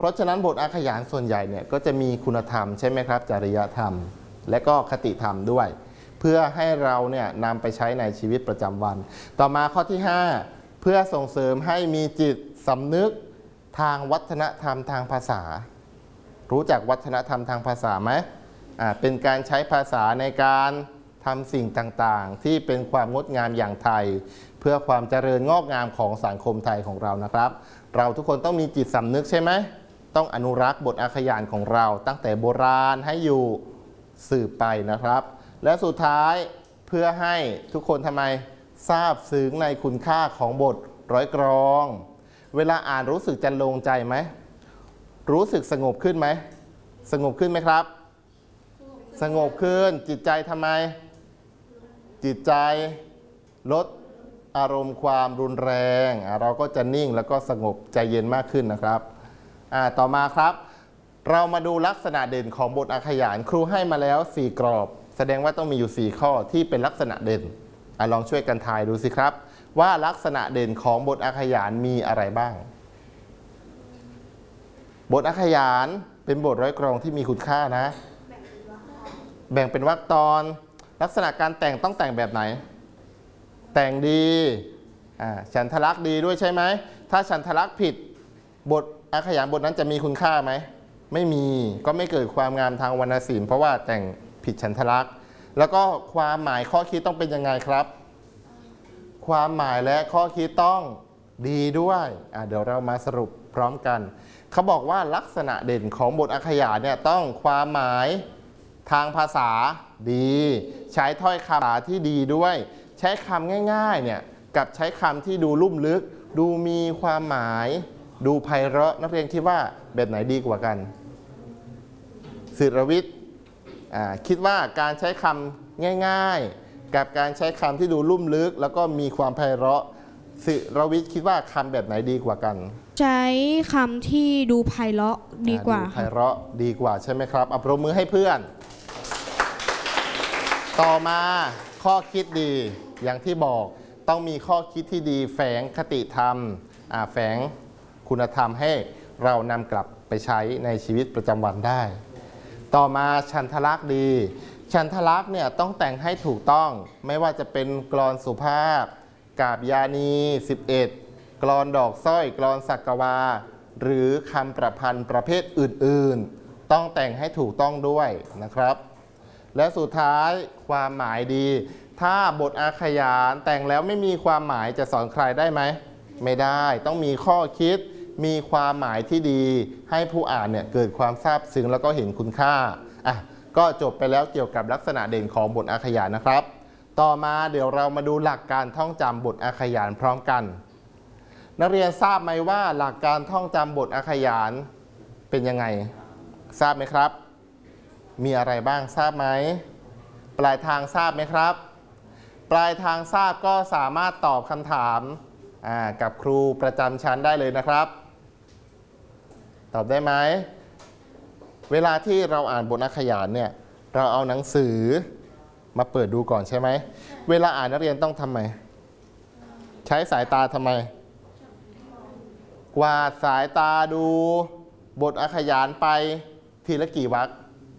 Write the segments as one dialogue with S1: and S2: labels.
S1: เพราะฉะนั้นบทอาขยานส่วนใหญ่เนี่ยก็จะมีคุณธรรมใช่ไหมครับจริยธรรมและก็คติธรรมด้วยเพื่อให้เราเนี่ยนำไปใช้ในชีวิตประจำวันต่อมาข้อที่5เพื่อส่งเสริมให้มีจิตสำนึกทางวัฒนธรรมทางภาษารู้จักวัฒนธรรมทางภาษาไหมเป็นการใช้ภาษาในการทำสิ่งต่างๆที่เป็นความงดงามอย่างไทยเพื่อความเจริญงอกงามของสังคมไทยของเรานะครับเราทุกคนต้องมีจิตสำนึกใช่ไหมต้องอนุรักษ์บทอาขยานของเราตั้งแต่โบราณให้อยู่สืบไปนะครับและสุดท้ายเพื่อให้ทุกคนทำไมทราบซึ้งในคุณค่าของบทร้อยกลองเวลาอ่านรู้สึกจะลงใจไหมรู้สึกสงบขึ้นไหมสงบขึ้นไหมครับสงบขึ้นจิตใจทำไมจิตใจลดอารมณ์ความรุนแรงเราก็จะนิ่งแล้วก็สงบใจเย็นมากขึ้นนะครับต่อมาครับเรามาดูลักษณะเด่นของบทอาขยานครูให้มาแล้ว4กรอบแสดงว่าต้องมีอยู่4ข้อที่เป็นลักษณะเด่นลองช่วยกันทายดูสิครับว่าลักษณะเด่นของบทอาขยานมีอะไรบ้างบทอาขยานเป็นบทร้อยกลองที่มีคุณค่านะแบ่งเป็นวรรคตอนลักษณะการแต่งต้องแต่งแบบไหนแต่งดีฉันทลักษณ์ดีด้วยใช่ไหมถ้าฉันทลักษณ์ผิดบทอาขยานบทนั้นจะมีคุณค่าไหมไม่มีก็ไม่เกิดความงามทางวรรณศิลป์เพราะว่าแต่งผิดฉันทลักษณ์แล้วก็ความหมายข้อคิดต้องเป็นยังไงครับความหมายและข้อคิดต้องดีด้วยเดี๋ยวเรามาสรุปพร้อมกันเขาบอกว่าลักษณะเด่นของบทอาขยานเนี่ยต้องความหมายทางภาษาดีใช้ถ้อยคำที่ดีด้วยใช้คำง่ายๆเนี่ยกับใช้คำที่ดูลุ่มลึกดูมีความหมายดูไพเราะนักเรียนคิดว่าแบบไหนดีกว่ากันศิรวิทย์คิดว่าการใช้คำง่ายๆกับการใช้คำที่ดูลุ่มลึกแล้วก็มีความไพเราะศิรวิทย์คิดว่าคำแบบไหนดีกว่ากัน
S2: ใช้คำที่ดูไพเราะดีกว่า
S1: ไพเราะดีกว่าใช่ไหมครับปรบมือให้เพื่อนต่อมาข้อคิดดีอย่างที่บอกต้องมีข้อคิดที่ดีแฝงคติธรรมแฝงคุณธรรมให้เรานำกลับไปใช้ในชีวิตประจำวันได้ต่อมาฉันทลักษณ์ดีฉันทลักษณ์เนี่ยต้องแต่งให้ถูกต้องไม่ว่าจะเป็นกลอนสุภาพกาบยานี11กลอนดอกสร้อยกลอนสักกวาหรือคำประพันธ์ประเภทอื่นๆต้องแต่งให้ถูกต้องด้วยนะครับและสุดท้ายความหมายดีถ้าบทอาขยานแต่งแล้วไม่มีความหมายจะสอนใครได้ไหมไม่ได้ต้องมีข้อคิดมีความหมายที่ดีให้ผู้อ่านเนี่ยเกิดความซาบซึ้งแล้วก็เห็นคุณค่าก็จบไปแล้วเกี่ยวกับลักษณะเด่นของบทอาขยานนะครับต่อมาเดี๋ยวเรามาดูหลักการท่องจำบทอาขยานพร้อมกันนักเรียนทราบไหมว่าหลักการท่องจำบทอาขยานเป็นยังไงทราบไหมครับมีอะไรบ้างทราบไหมปลายทางทราบไหมครับปลายทางทราบก็สามารถตอบคำถามกับครูประจำชั้นได้เลยนะครับตอบได้ไหมเวลาที่เราอ่านบทอาขยานเนี่ยเราเอาหนังสือมาเปิดดูก่อนใช่ไหมเวลาอ่านนักเรียนต้องทำไมใช้สายตาทำไมกวาดสายตาดูบทอาขยานไปทีละกี่วรรค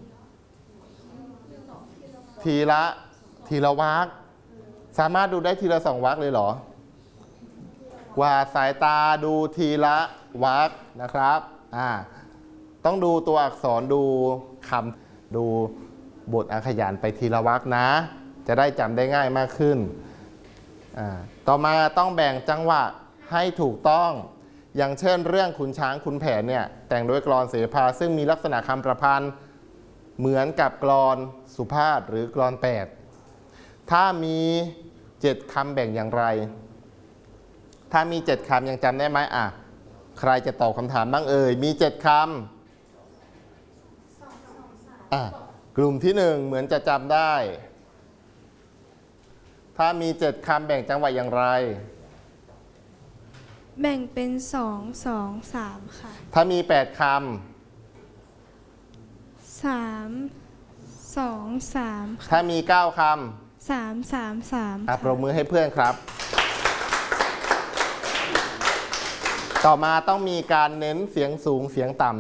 S1: ทีละวรรคสามารถดูได้ทีละ2 วรรคเลยเหรอกวาดสายตาดูทีละวรรคนะครับต้องดูตัวอักษรดูคำดูบทอาขยานไปทีละวรรคนะจะได้จำได้ง่ายมากขึ้นต่อมาต้องแบ่งจังหวะให้ถูกต้องอย่างเช่นเรื่องขุนช้างขุนแผนเนี่ยแต่งโดยกลอนเสภาซึ่งมีลักษณะคำประพันธ์เหมือนกับกลอนสุภาพหรือกลอน8ถ้ามี7คำแบ่งอย่างไรถ้ามี7คำยังจำได้ไหมใครจะตอบคำถามบ้างมี7คำกลุ่มที่1เหมือนจะจำได้ถ้ามี7คำแบ่งจังหวะอย่างไร
S2: แบ่งเป็น2 2 3ค่ะ
S1: ถ้ามี8คำ
S2: 3 2 3
S1: ถ้ามี9คำ
S2: 3 3 3
S1: ปรบมือให้เพื่อนครับต่อมาต้องมีการเน้นเสียงสูงเสียงต่ำ